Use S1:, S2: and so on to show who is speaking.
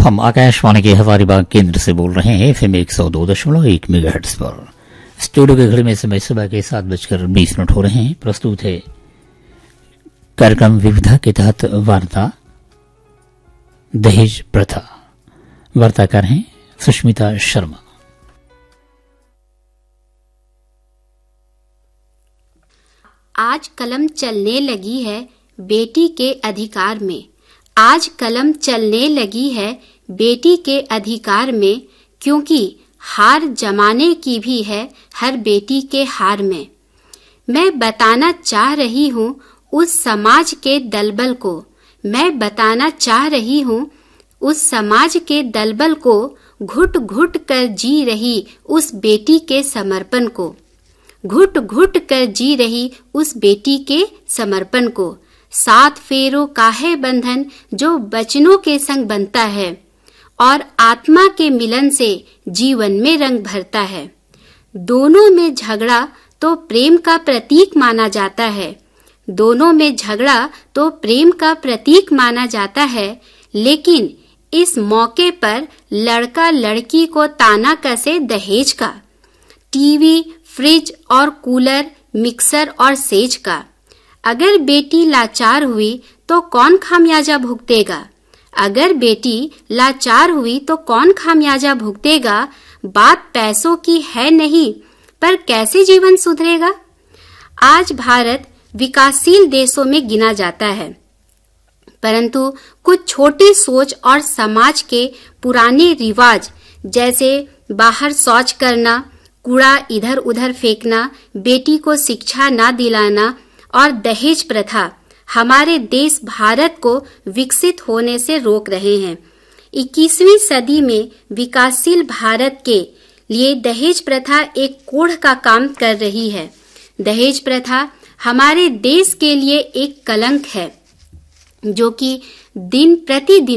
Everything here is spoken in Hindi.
S1: हम आकाशवाणी के हजारीबाग केंद्र से बोल रहे हैं एफएम 102.1 मेगाहर्ट्ज पर। स्टूडियो के घड़ी में समय सुबह के 7:20 हो रहे हैं। प्रस्तुत है कार्यक्रम विविधा के तहत वार्ता दहेज प्रथा। वार्ताकार हैं सुष्मिता शर्मा।
S2: आज कलम चलने लगी है बेटी के अधिकार में। आज कलम चलने लगी है बेटी के अधिकार में, क्योंकि हार जमाने की भी है हर बेटी के हार में। मैं बताना चाह रही हूँ उस समाज के दलबल को, मैं बताना चाह रही हूँ उस समाज के दलबल को, घुट घुट कर जी रही उस बेटी के समर्पण को, घुट घुट कर जी रही उस बेटी के समर्पण को। 7 फेरों का है बंधन जो बचनों के संग बनता है, और आत्मा के मिलन से जीवन में रंग भरता है। दोनों में झगड़ा तो प्रेम का प्रतीक माना जाता है, दोनों में झगड़ा तो प्रेम का प्रतीक माना जाता है, लेकिन इस मौके पर लड़का लड़की को ताना कसे दहेज का, टीवी, फ्रिज और कूलर, मिक्सर और सेज का। अगर बेटी लाचार हुई तो कौन खामियाजा भुगतेगा? अगर बेटी लाचार हुई तो कौन खामियाजा भुगतेगा? बात पैसों की है नहीं, पर कैसे जीवन सुधरेगा? आज भारत विकासशील देशों में गिना जाता है, परंतु कुछ छोटी सोच और समाज के पुराने रिवाज, जैसे बाहर शौच करना, कूड़ा इधर उधर फेंकना, बेटी को शिक्षा ना दिलाना और दहेज प्रथा हमारे देश भारत को विकसित होने से रोक रहे हैं। 21वीं सदी में विकासशील भारत के लिए दहेज प्रथा एक कोढ़ का काम कर रही है। दहेज प्रथा हमारे देश के लिए एक कलंक है, जो कि दिन प्रतिदिन